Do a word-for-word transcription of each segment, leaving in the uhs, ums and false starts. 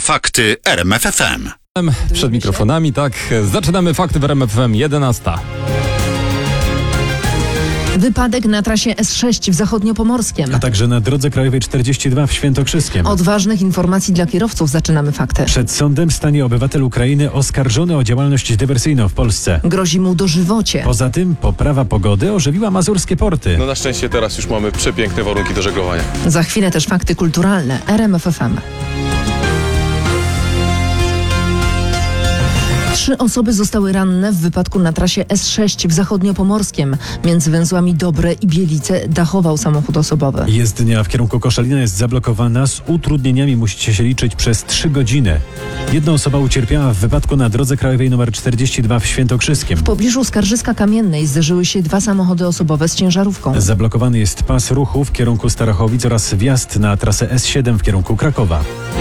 Fakty R M F F M. Przed mikrofonami, tak. Zaczynamy Fakty w R M F F M jedenasta. Wypadek na trasie S sześć w Zachodniopomorskiem. A także na drodze krajowej czterdzieści dwa w Świętokrzyskiem. Od ważnych informacji dla kierowców zaczynamy fakty. Przed sądem stanie obywatel Ukrainy oskarżony o działalność dywersyjną w Polsce. Grozi mu dożywocie. Poza tym poprawa pogody ożywiła mazurskie porty. No na szczęście teraz już mamy przepiękne warunki do żeglowania. Za chwilę też fakty kulturalne. R M F F M. Trzy osoby zostały ranne w wypadku na trasie S sześć w Zachodniopomorskiem. Między węzłami Dobre i Bielice dachował samochód osobowy. Jezdnia w kierunku Koszalina jest zablokowana. Z utrudnieniami musicie się liczyć przez trzy godziny. Jedna osoba ucierpiała w wypadku na drodze krajowej nr czterdzieści dwa w Świętokrzyskiem. W pobliżu Skarżyska Kamiennej zderzyły się dwa samochody osobowe z ciężarówką. Zablokowany jest pas ruchu w kierunku Starachowic oraz wjazd na trasę S siedem w kierunku Krakowa.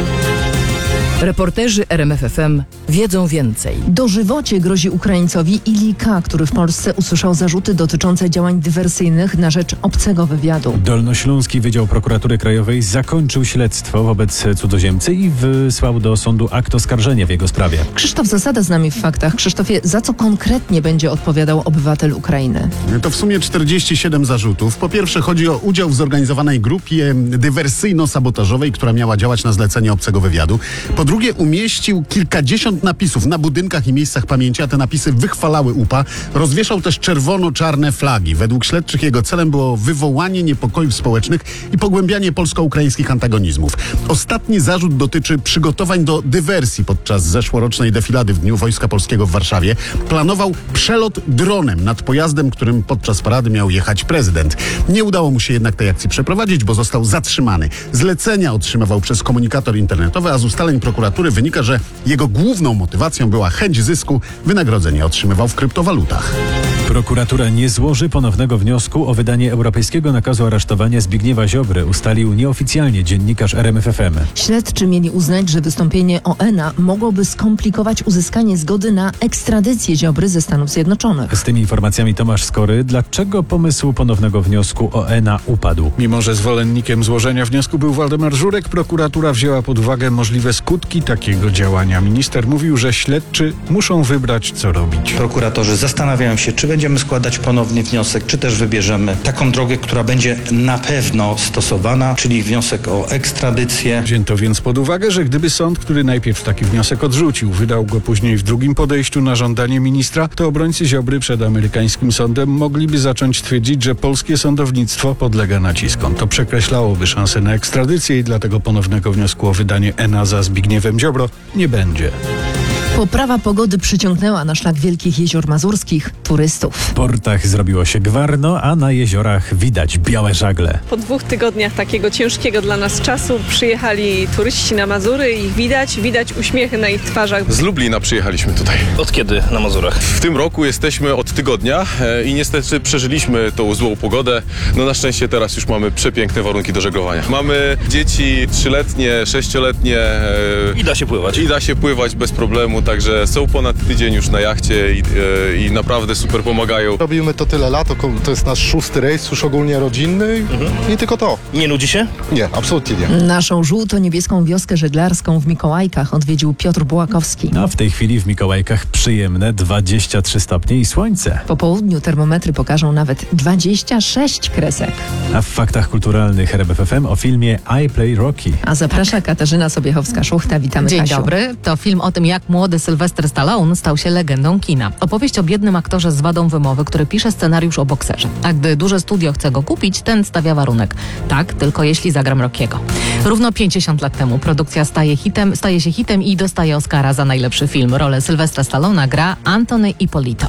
Reporterzy R M F F M wiedzą więcej. Dożywocie grozi Ukraińcowi Ili K., który w Polsce usłyszał zarzuty dotyczące działań dywersyjnych na rzecz obcego wywiadu. Dolnośląski Wydział Prokuratury Krajowej zakończył śledztwo wobec cudzoziemcy i wysłał do sądu akt oskarżenia w jego sprawie. Krzysztof Zasada z nami w faktach. Krzysztofie, za co konkretnie będzie odpowiadał obywatel Ukrainy? To w sumie czterdzieści siedem zarzutów. Po pierwsze chodzi o udział w zorganizowanej grupie dywersyjno-sabotażowej, która miała działać na zlecenie obcego wywiadu. Po drugie umieścił kilkadziesiąt napisów na budynkach i miejscach pamięci, a te napisy wychwalały U P A. Rozwieszał też czerwono-czarne flagi. Według śledczych jego celem było wywołanie niepokojów społecznych i pogłębianie polsko-ukraińskich antagonizmów. Ostatni zarzut dotyczy przygotowań do dywersji podczas zeszłorocznej defilady w Dniu Wojska Polskiego w Warszawie. Planował przelot dronem nad pojazdem, którym podczas parady miał jechać prezydent. Nie udało mu się jednak tej akcji przeprowadzić, bo został zatrzymany. Zlecenia otrzymywał przez komunikator internetowy, a z ustaleń prokuratury wynika, że jego główną motywacją była chęć zysku. Wynagrodzenie otrzymywał w kryptowalutach. Prokuratura nie złoży ponownego wniosku o wydanie europejskiego nakazu aresztowania Zbigniewa Ziobry, ustalił nieoficjalnie dziennikarz R M F F M. Śledczy mieli uznać, że wystąpienie O N A mogłoby skomplikować uzyskanie zgody na ekstradycję Ziobry ze Stanów Zjednoczonych. Z tymi informacjami Tomasz Skory. Dlaczego pomysł ponownego wniosku O N A upadł? Mimo że zwolennikiem złożenia wniosku był Waldemar Żurek, prokuratura wzięła pod uwagę możliwe skutki takiego działania. Minister mówił, że śledczy muszą wybrać, co robić. Prokuratorzy zastanawiają się, czy będziemy składać ponowny wniosek, czy też wybierzemy taką drogę, która będzie na pewno stosowana, czyli wniosek o ekstradycję. Wzięto więc pod uwagę, że gdyby sąd, który najpierw taki wniosek odrzucił, wydał go później w drugim podejściu na żądanie ministra, to obrońcy Ziobry przed amerykańskim sądem mogliby zacząć twierdzić, że polskie sądownictwo podlega naciskom. To przekreślałoby szansę na ekstradycję i dlatego ponownego wniosku o wydanie N A za Zbigniewem Ziobro nie będzie. Poprawa pogody przyciągnęła na szlak Wielkich Jezior Mazurskich turystów. W portach zrobiło się gwarno, a na jeziorach widać białe żagle. Po dwóch tygodniach takiego ciężkiego dla nas czasu przyjechali turyści na Mazury i ich widać, widać uśmiechy na ich twarzach. Z Lublina przyjechaliśmy tutaj. Od kiedy na Mazurach? W tym roku jesteśmy od tygodnia e, i niestety przeżyliśmy tą złą pogodę. No na szczęście teraz już mamy przepiękne warunki do żeglowania. Mamy dzieci trzyletnie, sześcioletnie. E, I da się pływać. I da się pływać bez problemu. Także są ponad tydzień już na jachcie i, e, i naprawdę super pomagają. Robimy to tyle lat, to, to jest nasz szósty rejs, już ogólnie rodzinny mhm. i tylko to. Nie nudzi się? Nie, absolutnie nie. Naszą żółto-niebieską wioskę żeglarską w Mikołajkach odwiedził Piotr Bułakowski. A w tej chwili w Mikołajkach przyjemne dwadzieścia trzy stopnie i słońce. Po południu termometry pokażą nawet dwadzieścia sześć kresek. A w faktach kulturalnych R M F F M o filmie I Play Rocky. A zaprasza Katarzyna Sobiechowska-Szuchta. Witamy, Dzień Kasiu. dobry. To film o tym, jak młody Sylwester Stallone stał się legendą kina. Opowieść o biednym aktorze z wadą wymowy, który pisze scenariusz o bokserze. A gdy duże studio chce go kupić, ten stawia warunek. Tak, tylko jeśli zagram Rockiego. Równo pięćdziesiąt lat temu produkcja staje, hitem, staje się hitem i dostaje Oscara za najlepszy film. Rolę Sylwestra Stallona gra Anthony Ippolito.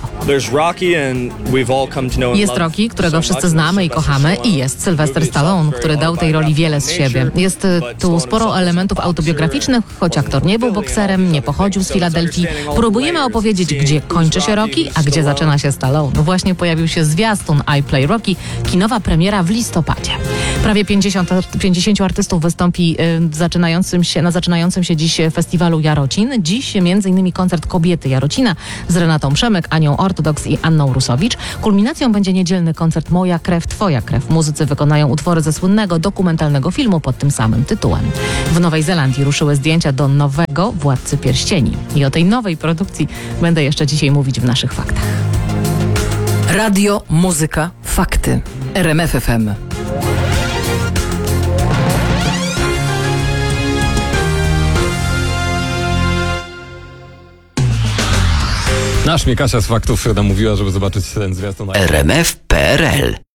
Jest Rocky, którego wszyscy znamy i kochamy, i jest Sylwester Stallone, który dał tej roli wiele z siebie. Jest tu sporo elementów autobiograficznych, choć aktor nie był bokserem, nie pochodził z Filadelfii, Filadelfii. Próbujemy opowiedzieć, gdzie kończy się Rocky, a gdzie zaczyna się Stallone. Właśnie pojawił się zwiastun I Play Rocky, kinowa premiera w listopadzie. Prawie pięćdziesiąt, pięćdziesięciu artystów wystąpi y, zaczynającym się, na zaczynającym się dziś festiwalu Jarocin. Dziś między innymi koncert Kobiety Jarocina z Renatą Przemek, Anią Ortodoks i Anną Rusowicz. Kulminacją będzie niedzielny koncert Moja krew, twoja krew. Muzycy wykonają utwory ze słynnego dokumentalnego filmu pod tym samym tytułem. W Nowej Zelandii ruszyły zdjęcia do nowego Władcy Pierścieni. I o tej nowej produkcji będę jeszcze dzisiaj mówić w naszych faktach. Radio, muzyka, fakty. R M F F M. Nasz mnie Kasia z faktów namówiła, żeby zobaczyć ten zwiastun. R M F kropka P R L